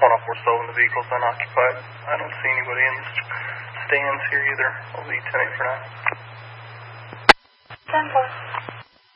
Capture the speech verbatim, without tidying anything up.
one oh four seven, the vehicle's unoccupied. I don't see anybody in the stands here either. I'll be ten eight for now.